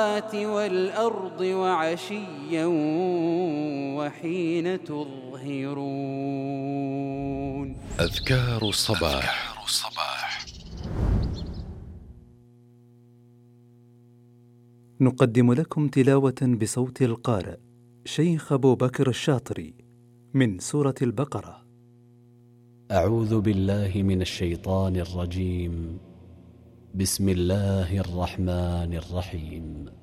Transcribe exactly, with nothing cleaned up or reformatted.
والأرض وعشيا وحين تظهرون. أذكار الصباح. نقدم لكم تلاوة بصوت القارئ شيخ أبو بكر الشاطري من سورة البقرة. أعوذ بالله من الشيطان الرجيم. بسم الله الرحمن الرحيم.